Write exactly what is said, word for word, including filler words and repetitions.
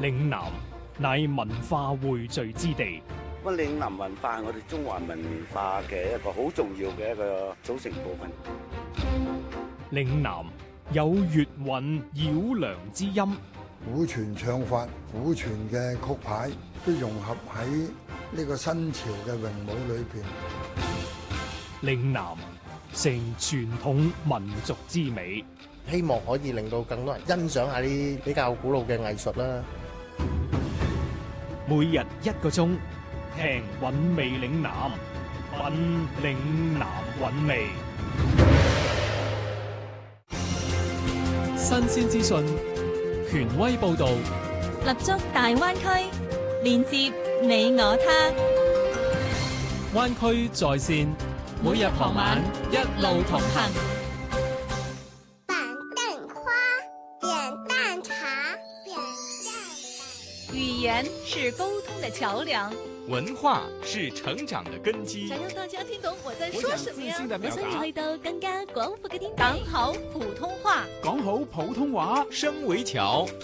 嶺南乃文化匯聚之地。 咁嶺南文化係我哋中華文化嘅一個好重要嘅一個組成部分。 嶺南有粵韻繞梁之音， 古傳唱法、古傳嘅曲牌都融合喺呢個新潮嘅詠舞裏邊。 嶺南成傳統民族之美， 希望可以令到更多人欣賞下啲比較古老嘅藝術啦。 每日一個鐘，聽韻味嶺南，品嶺南韻味。新鮮資訊，權威報導， 立足大灣區，連接你我他。 灣區在線，每日傍晚一路同行。 板凳花，扁担茶，扁担。 語言是溝通的橋樑， 文化是成長的根基。 想讓大家聽懂我在說什麼呀？ 我想要去到更加廣闊嘅天地。講好普通話， 講好普通話，聲為橋。